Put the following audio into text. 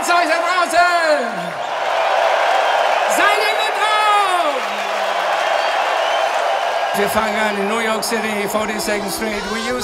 geht's euch da draußen? Seid ihr gut drauf? Wir fangen an in New York City, 42nd Street. We use